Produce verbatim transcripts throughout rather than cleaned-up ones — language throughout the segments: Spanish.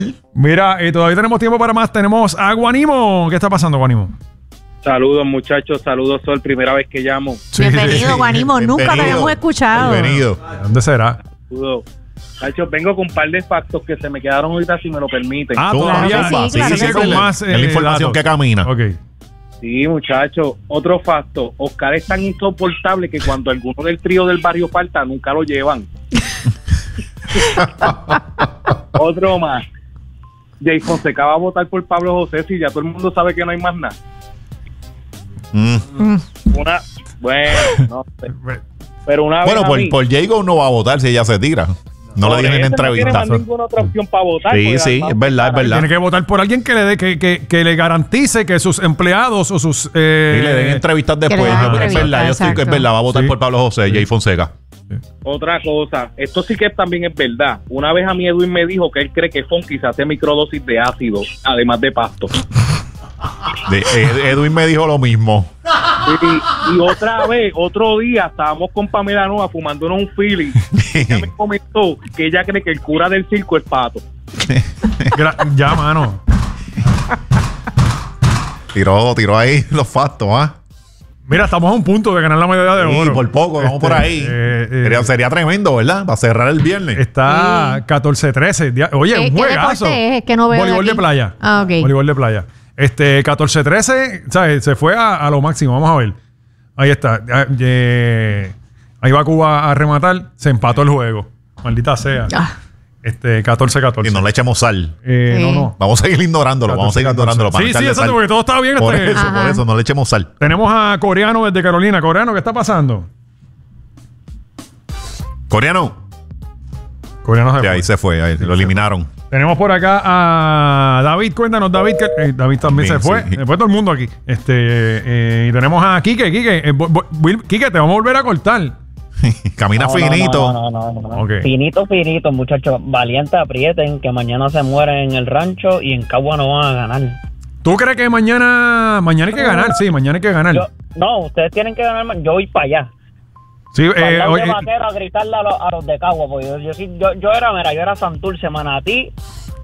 Mira, eh, todavía tenemos tiempo para más. Tenemos a Guanimo. ¿Qué está pasando, Guanimo? Saludos, muchachos. Saludos, Sol. Primera vez que llamo. Sí, Bienvenido, sí. Guanimo. Nunca te Bienvenido. habíamos escuchado. Bienvenido. ¿Dónde será? Saludos. Muchachos, vengo con un par de factos que se me quedaron ahorita, si me lo permiten. Ah, Zumba, todavía. Claro que sí, claro sigue que con sí. más. Es la eh, información datos. que camina. Ok. Sí, muchachos. Otro facto. Oscar es tan insoportable que cuando alguno del trío del barrio falta, nunca lo llevan. Otro más. Jay Fonseca va a votar por Pablo José si ya todo el mundo sabe que no hay más nada. Mm. Una, bueno, no sé. Pero una Bueno, vez a por, mí, por Jago no va a votar si ella se tira. No por le dieron eso no tiene entrevista. más ninguna otra opción para votar. Sí, porque sí, además- es verdad, es verdad. Tiene que votar por alguien que le dé, que, que, que le garantice que sus empleados o sus eh, Y le den entrevistas que le después. den Es entrevistas, verdad, yo estoy, es exacto. verdad, va a votar Sí. por Pablo José, Jay Fonseca. Otra cosa, esto sí que también es verdad. Una vez a mí Edwin me dijo que él cree que Fonky se hace microdosis de ácido, además de pasto. De- Ed- Edwin me dijo lo mismo. Y, y otra vez, otro día, estábamos con Pamela Nova fumándonos un Philly. Ella me comentó que ella cree que el cura del circo es Pato. gra- ya, mano. Tiró, tiró ahí los factos, ¿ah? Mira, estamos a un punto de ganar la medalla de Sí, oro. por poco, vamos Este, por ahí. eh, eh, sería, sería tremendo, ¿verdad? Para cerrar el viernes. Está catorce trece. Dia- Oye, ¿Qué- un qué juegazo. deporte es? Es que no veo Voleibol de de aquí. playa. Ah, ok. Voleibol de playa. Este, catorce trece, ¿sabes? Se fue a, a lo máximo. Vamos a ver. Ahí está. Ah, eh, ahí va Cuba a rematar. Se empató el juego. Maldita sea. Ah. Este, catorce catorce. Y no le echemos sal. Eh, Sí. no, no. Vamos a seguir ignorándolo, vamos a seguir ignorándolo. para Sí, sí, echarle exacto, sal. porque todo estaba bien. Por este- eso, Ajá. por eso, no le echemos sal. Tenemos a Coreano desde Carolina. Coreano, ¿qué está pasando? Coreano. Coreano se Sí, fue. ahí se fue, ahí, lo eliminaron. Tenemos por acá a David. Cuéntanos, David. Que, eh, David también Sí, se fue. sí. Se fue todo el mundo aquí. Este, eh, y tenemos a Quique. Quique, eh, bo- bo- Will- Quique, te vamos a volver a cortar. Camina No, no, finito. No, no, no, no, no. Ok. Finito, finito, muchachos. Valiente, aprieten, que mañana se mueren en el rancho y en Cagua no van a ganar. ¿Tú crees que mañana mañana hay que ganar? Sí, mañana hay que ganar. Yo, no, ustedes tienen que ganar. ma- Yo voy para allá. Sí, Para eh, hablar hoy- de vaquero, a gritarle a los, a los de Cagua. Porque yo, yo, sí- yo, yo era, mira, yo era Santurce, Manatí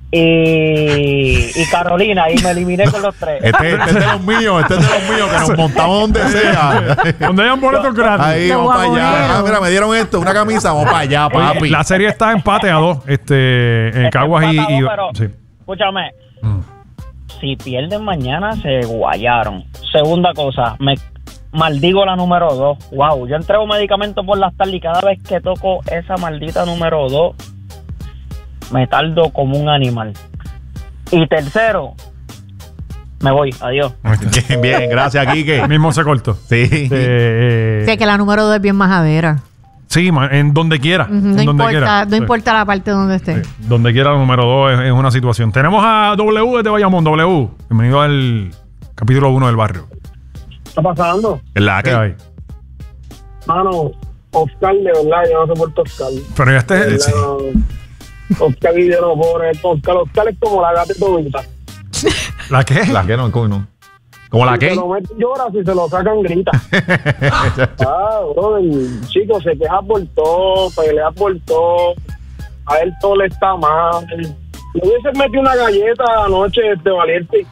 y, y Carolina. Y me eliminé con los tres. Este, este es de los míos, este es de los míos, que nos montamos donde sea. donde hayan boletos gratis. Ahí, Qué vamos para allá. guabonero. Ah, mira, me dieron esto, una camisa, vamos para allá, Oye, papi. la serie está empate a dos. Este, en Está Caguas y, y- empatado, pero- sí. Escúchame. Mm. Si pierden mañana, se guayaron. Segunda cosa, me maldigo la número dos. Wow, yo entrego medicamentos por las tardes y cada vez que toco esa maldita número dos, me tardo como un animal. Y tercero, me voy. Adiós. Bien, bien, gracias, Quique. Mismo se cortó. Sí. Este, eh, Sé que la número dos es bien majadera. sí, ma- en donde quiera. Ujú, en no donde importa, quiera. no Sí. importa la parte donde esté. Sí, donde quiera el número dos es, es una situación. Tenemos a W desde Bayamón. W, bienvenido al capítulo uno del barrio. ¿Qué está pasando? La ¿Qué que hay? Mano, Oscar, de verdad, yo no soporto Oscar. Pero ya este... De sí. verdad, Oscar y yo no puedo poner Oscar. Oscar es como la gata de Tobita. ¿La qué? La que no, ¿cómo no? ¿Como la Si que? se lo meten llora, si se lo sacan grita. Ah, brother, chico, se queja por todo, pelea por todo. A él todo le está mal. Le hubiese metido una galleta anoche de Valiente.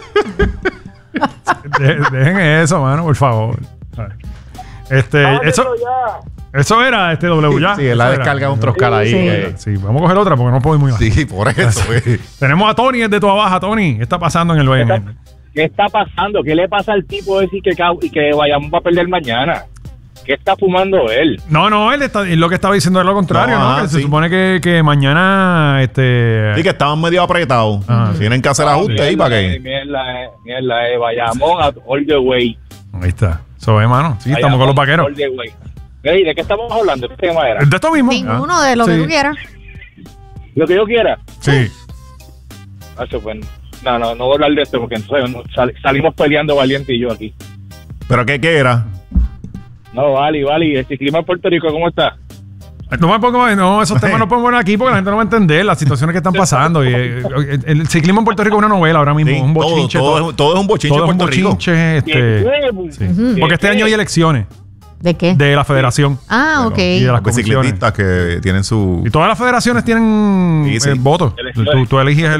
De- dejen eso, mano, por favor. Este, Ah, eso, pero ya. eso era este W ya. Sí, él la Eso era. descarga de un troscal ahí. Sí. que- Sí, vamos a coger otra porque no puedo ir muy bajo. Sí, por eso. güey. Tenemos a Tony desde tu abaja, Tony. ¿Qué está pasando en el B N? ¿Qué está pasando? ¿Qué le pasa al tipo de decir que, Cau- y que Bayamón va a perder mañana? ¿Qué está fumando él? No, no, él está, él lo que estaba diciendo es lo contrario, No, ¿no? ah, Que se sí. supone que, que mañana, este... Sí, que estaban medio apretados. Ah, Tienen que hacer ajustes ahí para Eh, que. Mierda, eh, mierda, eh, Bayamón at all the way. Ahí está. Eso es, mano. Sí, estamos con los vaqueros. All the way. Ey, ¿de qué estamos hablando? ¿Qué tema era? De esto mismo. Ninguno Ah, de lo que sí. tú quieras. Lo que yo quiera. Sí. Hacho, pues, no, no, no voy a hablar de esto porque entonces no- sal- salimos peleando Valiente y yo aquí. ¿Pero qué, qué era? No, Vali, Vali, el ciclismo en Puerto Rico, ¿cómo está? No me pongo, no, esos temas no pongo aquí porque la gente no va a entender las situaciones que están pasando. Y, eh, el, el ciclismo en Puerto Rico es una novela ahora mismo, Sí, un todo, bochinche. todo, es- todo es un bochinche todo en es un Puerto Rico. bochinche, este, ¿Qué? sí. Porque este año hay elecciones. ¿De qué? de la federación. Ah, ok. Y de las Los comisiones. bicicletistas que tienen su... Y todas las federaciones tienen Sí, sí. eh, votos. Tú, tú eliges el